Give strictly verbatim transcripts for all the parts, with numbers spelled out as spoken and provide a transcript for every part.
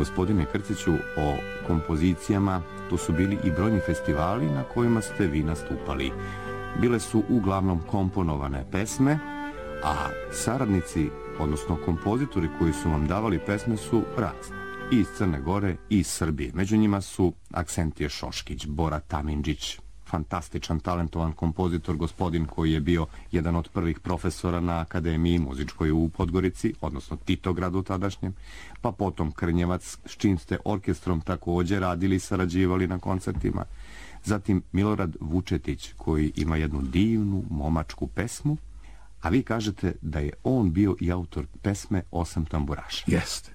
gospodine Krciću, o kompozicijama, to su bili i brojni festivali na kojima ste vi nastupali. Bile su uglavnom komponovane pesme, a saradnici, odnosno kompozitori koji su vam davali pesme su razni. I iz Crne Gore i iz Srbije. Među njima su Aksentije Šoškić, Bora Tamindžić, fantastičan, talentovan kompozitor, gospodin koji je bio jedan od prvih profesora na Akademiji muzičkoj u Podgorici, odnosno Titogradu tadašnjem, pa potom Krnjevac, s čim ste orkestrom također radili i sarađivali na koncertima. Zatim Milorad Vučetić, koji ima jednu divnu momačku pesmu, a vi kažete da je on bio i autor pesme Osam tamburaša. Jeste.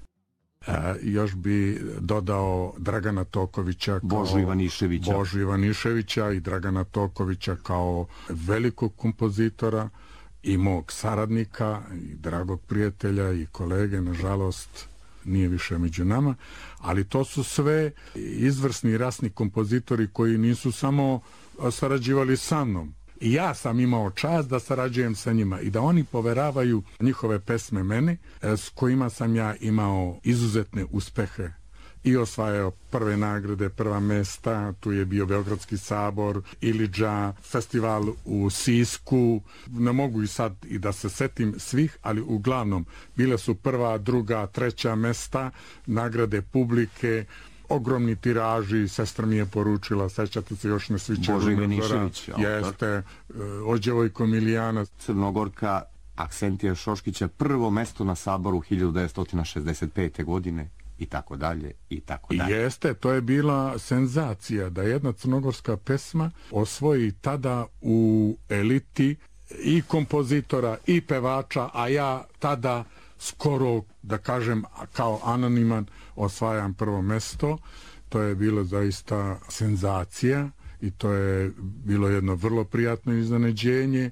E, još bi dodao Dragana Tokovića kao Božu Ivaniševića. Božu Ivaniševića i Dragana Tokovića kao velikog kompozitora i mog saradnika i dragog prijatelja i kolege, nažalost nije više među nama, ali to su sve izvrsni rasni kompozitori koji nisu samo sarađivali sa mnom. I ja sam imao čast da sarađujem sa njima i da oni poveravaju njihove pesme meni, s kojima sam ja imao izuzetne uspehe i osvajao prve nagrade, prva mesta, tu je bio Beogradski sabor, Ilidža, festival u Sisku, ne mogu i sad i da se setim svih, ali uglavnom bile su prva, druga, treća mesta, nagrade publike, ogromni tiraži, sestra mi je poručila, sećate se još ne sviće Božo Ivanišević, jeste, Ođevojko Milijana, Crnogorka Aksentija Šoškića, prvo mesto na saboru hiljadu devetsto šezdeset pete. godine i tako dalje i tako dalje. Jeste, to je bila senzacija da jedna crnogorska pesma osvoji tada u eliti i kompozitora i pevača, a ja tada skoro, da kažem, kao anoniman osvajam prvo mesto. To je bilo zaista senzacija i to je bilo jedno vrlo prijatno iznenađenje.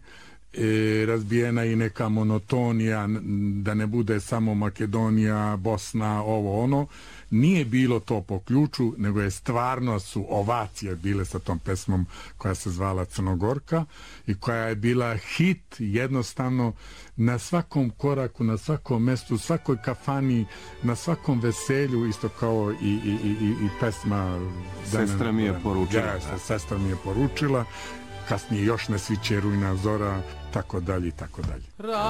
E, razbijena i neka monotonija, da ne bude samo Makedonija, Bosna, ovo ono. Nije bilo to po ključu, nego je stvarno su ovacije bile sa tom pesmom koja se zvala Crnogorka i koja je bila hit jednostavno na svakom koraku, na svakom mestu, u svakoj kafani, na svakom veselju, isto kao i, i, i, i pesma Sestra mi je poručila. Ja, sestra mi je poručila. Kasnije još ne sviće Rujna zora, tako dalje i tako dalje.